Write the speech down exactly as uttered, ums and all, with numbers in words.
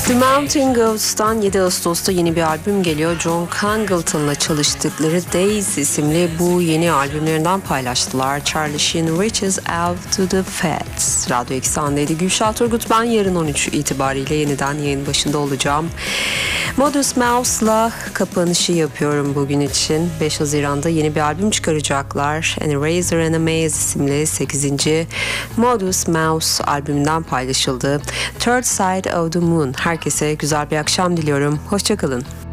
The Mountain Ghost'tan yedi Ağustos'ta yeni bir albüm geliyor. John Congleton'la çalıştıkları Days isimli bu yeni albümlerinden paylaştılar. Charlie Sheen Reaches Out to the Feds. Radyo Eksen'deydi. Gülşah Turgut ben. Yarın on üç itibariyle yeniden yayın başında olacağım. Modest Mouse'la kapanışı yapıyorum bugün için. beş Haziran'da yeni bir albüm çıkaracaklar. An Eraser and a Maze isimli sekizinci Modest Mouse albümünden paylaşıldı. Third Side of the Moon. Herkese güzel bir akşam diliyorum. Hoşçakalın.